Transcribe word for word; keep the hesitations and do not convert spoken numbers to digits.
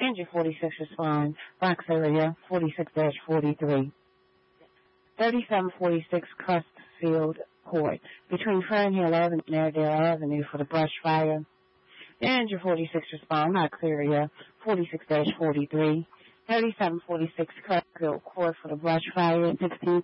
Engine forty-six respond. Box area forty-six dash forty-three. thirty-seven forty-six Crestfield Court. Between Fernhill Avenue and Airedale Avenue for the brush fire. Engine forty-six respond. Box area forty-six dash forty-three. thirty-seven forty-six Crestfield Court for the brush fire. sixteen